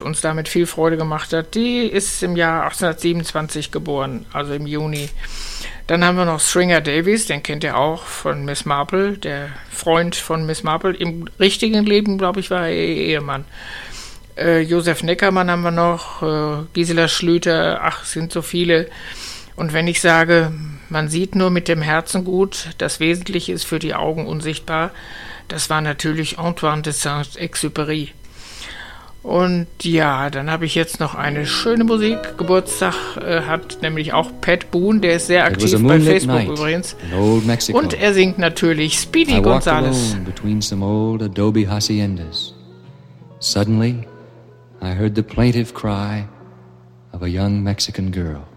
uns damit viel Freude gemacht hat. Die ist im Jahr 1827 geboren, also im Juni. Dann haben wir noch Stringer Davies, den kennt ihr auch von Miss Marple, der Freund von Miss Marple. Im richtigen Leben, glaube ich, war er ihr Ehemann. Josef Neckermann haben wir noch, Gisela Schlüter, ach, es sind so viele. Und wenn ich sage, man sieht nur mit dem Herzen gut, das Wesentliche ist für die Augen unsichtbar, das war natürlich Antoine de Saint-Exupéry. Und ja, dann habe ich jetzt noch eine schöne Musik. Geburtstag hat nämlich auch Pat Boone, der ist sehr aktiv bei Facebook übrigens. Und er singt natürlich Speedy Gonzales. Between some old adobe haciendas. Suddenly, I heard the plaintive cry of a young Mexican girl.